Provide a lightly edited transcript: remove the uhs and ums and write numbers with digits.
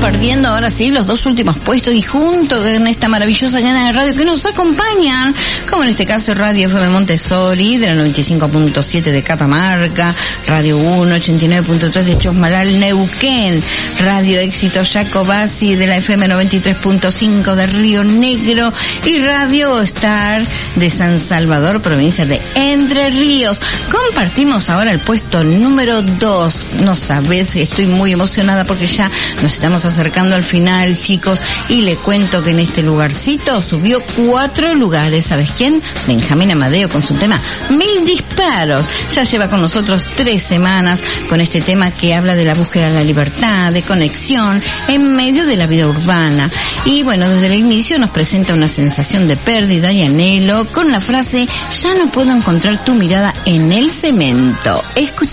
compartiendo ahora sí los dos últimos puestos y junto con esta maravillosa cadena de radio que nos acompañan, como en este caso Radio FM Montessori de la 95.7 de Catamarca, Radio 1, 89.3 de Chosmalal, Neuquén, Radio Éxito Jacobasi de la FM 93.5 de Río Negro y Radio Star de San Salvador, provincia de Entre Ríos. Compartimos ahora el puesto número 2. No sabes, estoy muy emocionada porque ya nos estamos acercando al final, chicos, y le cuento que en este lugarcito subió 4 lugares. ¿Sabes quién? Benjamín Amadeo con su tema 1000 disparos. Ya lleva con nosotros 3 semanas con este tema que habla de la búsqueda de la libertad, de conexión en medio de la vida urbana. Y bueno, desde el inicio nos presenta una sensación de pérdida y anhelo con la frase: ya no puedo encontrar tu mirada en el cemento.